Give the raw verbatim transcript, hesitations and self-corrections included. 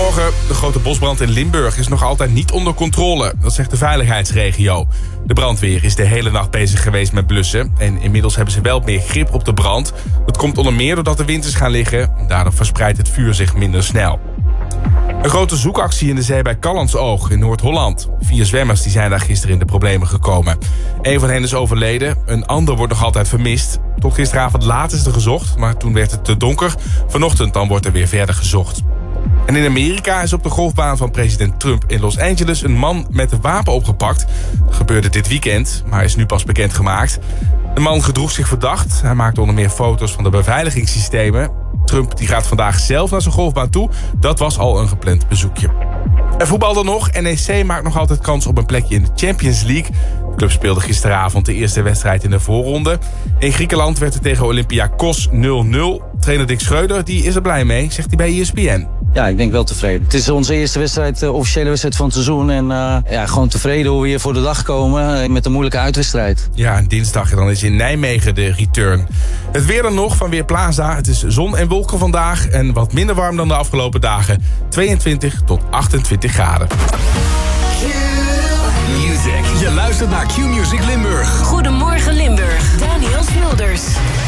Goedemorgen. De grote bosbrand in Limburg is nog altijd niet onder controle. Dat zegt de veiligheidsregio. De brandweer is de hele nacht bezig geweest met blussen. En inmiddels hebben ze wel meer grip op de brand. Dat komt onder meer doordat de winters gaan liggen. Daardoor verspreidt het vuur zich minder snel. Een grote zoekactie in de zee bij Callantsoog in Noord-Holland. Vier zwemmers die zijn daar gisteren in de problemen gekomen. Een van hen is overleden, een ander wordt nog altijd vermist. Tot gisteravond laat is er gezocht, maar toen werd het te donker. Vanochtend dan wordt er weer verder gezocht. En in Amerika is op de golfbaan van president Trump in Los Angeles een man met een wapen opgepakt. Dat gebeurde dit weekend, maar is nu pas bekendgemaakt. De man gedroeg zich verdacht. Hij maakte onder meer foto's van de beveiligingssystemen. Trump die gaat vandaag zelf naar zijn golfbaan toe. Dat was al een gepland bezoekje. En voetbal dan nog. N E C maakt nog altijd kans op een plekje in de Champions League. De club speelde gisteravond de eerste wedstrijd in de voorronde. In Griekenland werd het tegen Olympiakos nul nul. Trainer Dick Schreuder die is er blij mee, zegt hij bij E S P N. Ja, ik denk wel tevreden. Het is onze eerste wedstrijd, uh, officiële wedstrijd van het seizoen. En uh, ja, gewoon tevreden hoe we hier voor de dag komen uh, met een moeilijke uitwedstrijd. Ja, en dinsdag dan is in Nijmegen de return. Het weer dan nog van Weerplaza. Het is zon en wolken vandaag en wat minder warm dan de afgelopen dagen. tweeëntwintig tot achtentwintig graden. Q-Music. Je luistert naar Q-Music Limburg. Goedemorgen Limburg. Daniel Smulders.